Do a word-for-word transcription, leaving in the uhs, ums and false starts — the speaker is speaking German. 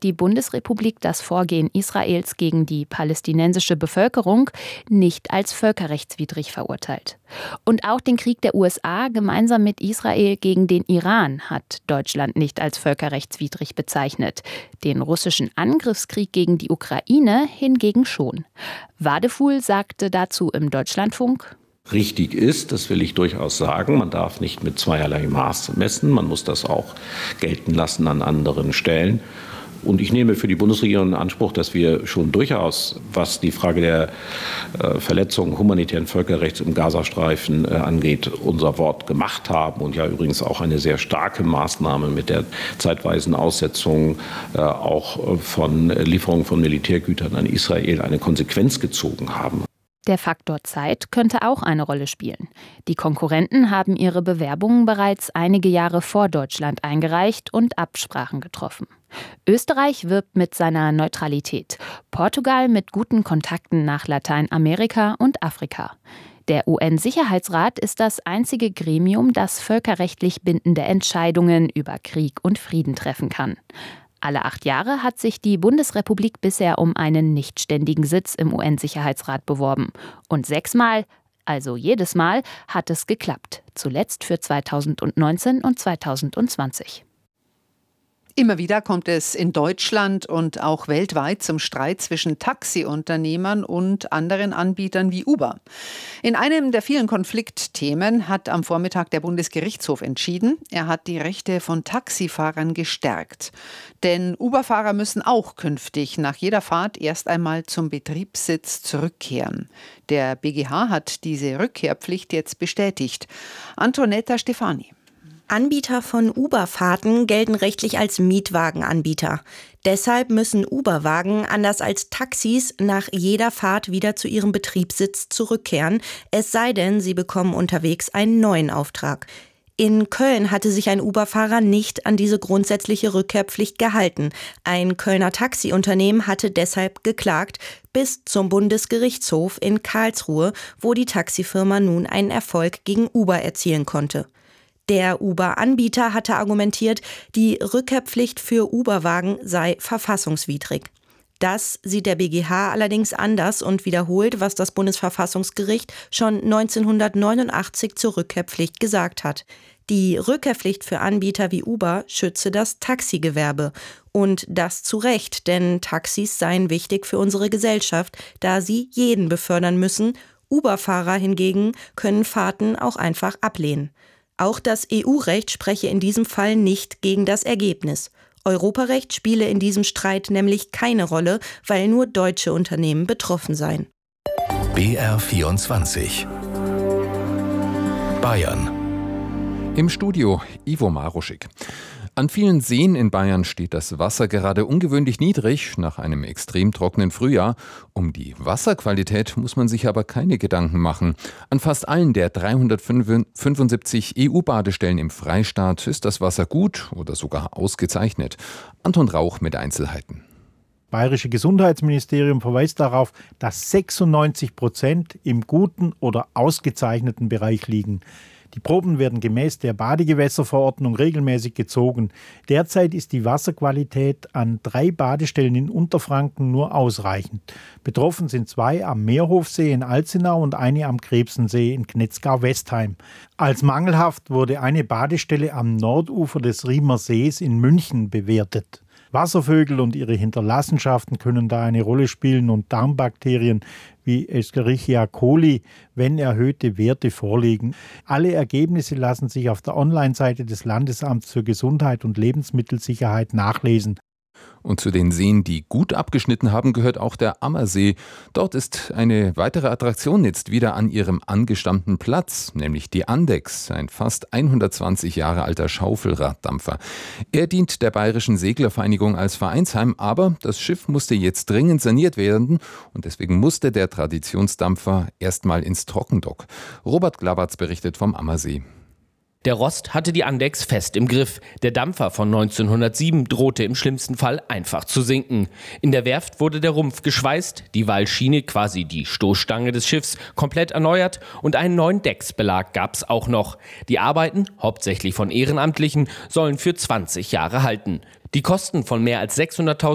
die Bundesrepublik das Vorgehen Israels gegen die palästinensische Bevölkerung nicht als völkerrechtswidrig verurteilt. Und auch den Krieg der U S A gemeinsam mit Israel gegen den Iran hat Deutschland nicht als völkerrechtswidrig bezeichnet. Den russischen Angriffskrieg gegen die Ukraine hingegen schon. Wadefuhl sagte dazu im Deutschlandfunk: Richtig ist, das will ich durchaus sagen, man darf nicht mit zweierlei Maß messen, man muss das auch gelten lassen an anderen Stellen. Und ich nehme für die Bundesregierung in Anspruch, dass wir schon durchaus, was die Frage der äh, Verletzung humanitären Völkerrechts im Gazastreifen äh, angeht, unser Wort gemacht haben und ja übrigens auch eine sehr starke Maßnahme mit der zeitweisen Aussetzung äh, auch von Lieferungen von Militärgütern an Israel eine Konsequenz gezogen haben. Der Faktor Zeit könnte auch eine Rolle spielen. Die Konkurrenten haben ihre Bewerbungen bereits einige Jahre vor Deutschland eingereicht und Absprachen getroffen. Österreich wirbt mit seiner Neutralität, Portugal mit guten Kontakten nach Lateinamerika und Afrika. Der U N-Sicherheitsrat ist das einzige Gremium, das völkerrechtlich bindende Entscheidungen über Krieg und Frieden treffen kann. Alle acht Jahre hat sich die Bundesrepublik bisher um einen nichtständigen Sitz im U N-Sicherheitsrat beworben. Und sechsmal, also jedes Mal, hat es geklappt. Zuletzt für zweitausendneunzehn und zweitausendzwanzig. Immer wieder kommt es in Deutschland und auch weltweit zum Streit zwischen Taxiunternehmern und anderen Anbietern wie Uber. In einem der vielen Konfliktthemen hat am Vormittag der Bundesgerichtshof entschieden. Er hat die Rechte von Taxifahrern gestärkt. Denn Uber-Fahrer müssen auch künftig nach jeder Fahrt erst einmal zum Betriebssitz zurückkehren. Der B G H hat diese Rückkehrpflicht jetzt bestätigt. Antonetta Stefani. Anbieter von Uber-Fahrten gelten rechtlich als Mietwagenanbieter. Deshalb müssen Uber-Wagen, anders als Taxis, nach jeder Fahrt wieder zu ihrem Betriebssitz zurückkehren, es sei denn, sie bekommen unterwegs einen neuen Auftrag. In Köln hatte sich ein Uber-Fahrer nicht an diese grundsätzliche Rückkehrpflicht gehalten. Ein Kölner Taxiunternehmen hatte deshalb geklagt bis zum Bundesgerichtshof in Karlsruhe, wo die Taxifirma nun einen Erfolg gegen Uber erzielen konnte. Der Uber-Anbieter hatte argumentiert, die Rückkehrpflicht für Uber-Wagen sei verfassungswidrig. Das sieht der B G H allerdings anders und wiederholt, was das Bundesverfassungsgericht schon neunzehnhundertneunundachtzig zur Rückkehrpflicht gesagt hat. Die Rückkehrpflicht für Anbieter wie Uber schütze das Taxigewerbe. Und das zu Recht, denn Taxis seien wichtig für unsere Gesellschaft, da sie jeden befördern müssen. Uber-Fahrer hingegen können Fahrten auch einfach ablehnen. Auch das E U-Recht spreche in diesem Fall nicht gegen das Ergebnis. Europarecht spiele in diesem Streit nämlich keine Rolle, weil nur deutsche Unternehmen betroffen seien. B R vierundzwanzig Bayern. Im Studio Ivo Maruschik. An vielen Seen in Bayern steht das Wasser gerade ungewöhnlich niedrig nach einem extrem trockenen Frühjahr. Um die Wasserqualität muss man sich aber keine Gedanken machen. An fast allen der dreihundertfünfundsiebzig E U-Badestellen im Freistaat ist das Wasser gut oder sogar ausgezeichnet. Anton Rauch mit Einzelheiten. Das Bayerische Gesundheitsministerium verweist darauf, dass sechsundneunzig Prozent im guten oder ausgezeichneten Bereich liegen. Die Proben werden gemäß der Badegewässerverordnung regelmäßig gezogen. Derzeit ist die Wasserqualität an drei Badestellen in Unterfranken nur ausreichend. Betroffen sind zwei am Meerhofsee in Alzenau und eine am Krebsensee in Knetzgau-Westheim. Als mangelhaft wurde eine Badestelle am Nordufer des Riemer Sees in München bewertet. Wasservögel und ihre Hinterlassenschaften können da eine Rolle spielen und Darmbakterien wie Escherichia coli, wenn erhöhte Werte vorliegen. Alle Ergebnisse lassen sich auf der Online-Seite des Landesamts für Gesundheit und Lebensmittelsicherheit nachlesen. Und zu den Seen, die gut abgeschnitten haben, gehört auch der Ammersee. Dort ist eine weitere Attraktion jetzt wieder an ihrem angestammten Platz, nämlich die Andex, ein fast hundertzwanzig Jahre alter Schaufelraddampfer. Er dient der Bayerischen Seglervereinigung als Vereinsheim, aber das Schiff musste jetzt dringend saniert werden und deswegen musste der Traditionsdampfer erstmal ins Trockendock. Robert Glabatz berichtet vom Ammersee. Der Rost hatte die Andex fest im Griff. Der Dampfer von neunzehnhundertsieben drohte im schlimmsten Fall einfach zu sinken. In der Werft wurde der Rumpf geschweißt, die Walschiene, quasi die Stoßstange des Schiffs, komplett erneuert und einen neuen Decksbelag gab es auch noch. Die Arbeiten, hauptsächlich von Ehrenamtlichen, sollen für zwanzig Jahre halten. Die Kosten von mehr als sechshunderttausend